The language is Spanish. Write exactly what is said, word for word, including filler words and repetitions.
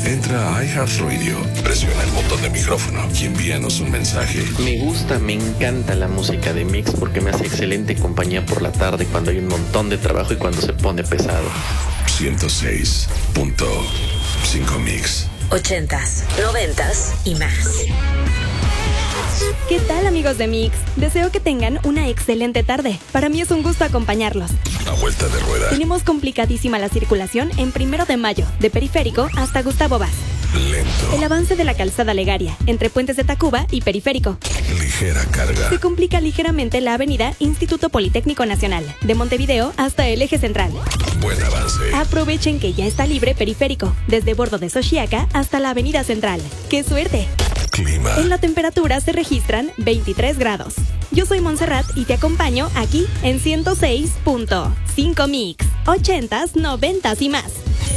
Entra a iHeartRadio, presiona el botón de micrófono y envíanos un mensaje. Me gusta, me encanta la música de Mix porque me hace excelente compañía por la tarde cuando hay un montón de trabajo y cuando se pone pesado. ciento seis punto cinco Mix. Ochentas, noventas y más. ¿Qué tal, amigos de Mix? Deseo que tengan una excelente tarde. Para mí es un gusto acompañarlos. A vuelta de rueda. Tenemos complicadísima la circulación en Primero de Mayo, de Periférico hasta Gustavo Vaz. Lento. El avance de la calzada Legaria, entre Puentes de Tacuba y Periférico. Ligera carga. Se complica ligeramente la avenida Instituto Politécnico Nacional, de Montevideo hasta el Eje Central. Buen avance. Aprovechen que ya está libre Periférico, desde Bordo de Xochiaca hasta la Avenida Central. ¡Qué suerte! Clima. En la temperatura se registran veintitrés grados. Yo soy Montserrat y te acompaño aquí en ciento seis punto cinco Mix. Ochentas, noventas y más.